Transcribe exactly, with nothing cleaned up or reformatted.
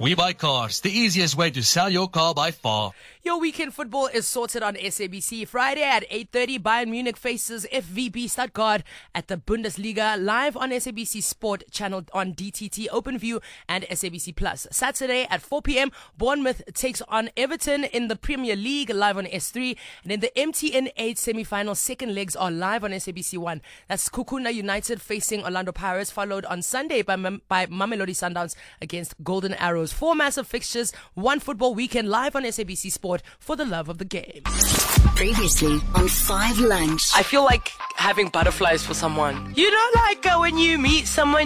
We Buy Cars, the easiest way to sell your car by far. Your weekend football is sorted on S A B C. Friday at eight thirty, Bayern Munich faces F V B Stuttgart at the Bundesliga, live on S A B C Sport channel on D T T, OpenView and S A B C Plus. Saturday at four p.m, Bournemouth takes on Everton in the Premier League, live on S three. And then the M T N eight semi-final second legs are live on S A B C one. That's Kukuna United facing Orlando Pirates, followed on Sunday by, Mem- by Mamelodi Sundowns against Golden Arrows. Four massive fixtures, one football weekend live on S A B C Sport for the love of the game. Previously on Five Lunch. I feel like having butterflies for someone. You know, like uh, when you meet someone